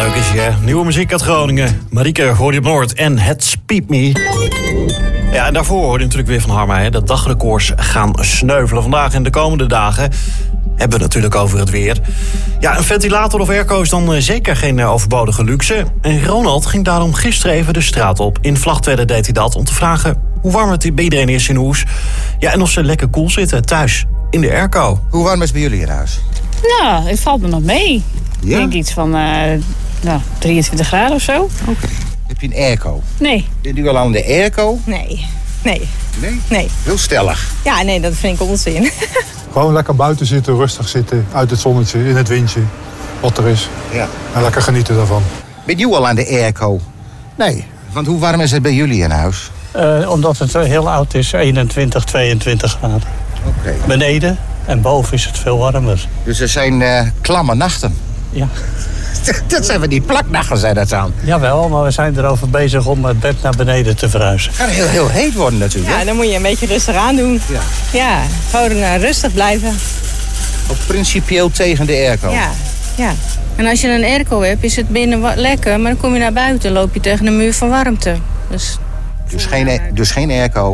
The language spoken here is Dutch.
leuk is je. Nieuwe muziek uit Groningen. Marieke hoorde je op Noord en Het Speed Me. Ja, en daarvoor hoorde je natuurlijk weer van Harma, hè, dat dagrecords gaan sneuvelen. Vandaag en de komende dagen hebben we het natuurlijk over het weer. Ja, een ventilator of airco is dan zeker geen overbodige luxe. En Ronald ging daarom gisteren even de straat op. In Vlagtwedde deed hij dat om te vragen hoe warm het bij iedereen is in huis. Ja, en of ze lekker koel zitten thuis in de airco. Hoe warm is het bij jullie in huis? Nou, het valt me nog mee. Ja? Ik denk iets van 23 graden of zo. Oké. Heb je een airco? Nee. Bent u al aan de airco? Nee. Nee? Heel stellig. Ja, nee, dat vind ik onzin. Gewoon lekker buiten zitten, rustig zitten, uit het zonnetje, in het windje, wat er is. Ja. En lekker genieten daarvan. Bent u al aan de airco? Nee, Want hoe warm is het bij jullie in huis? omdat het heel oud is, 21, 22 graden. Oké. Beneden en boven is het veel warmer. Dus er zijn klamme nachten. Ja. Dat zijn van die plaknachten, zijn dat dan. Jawel, maar we zijn erover bezig om het bed naar beneden te verhuizen. Het kan heel heet worden natuurlijk. Ja, dan moet je een beetje rustig aandoen. Ja. Ja, gewoon rustig blijven. Ook principieel tegen de airco. Ja. En als je een airco hebt, is het binnen lekker. Maar dan kom je naar buiten, loop je tegen een muur van warmte. Dus geen airco.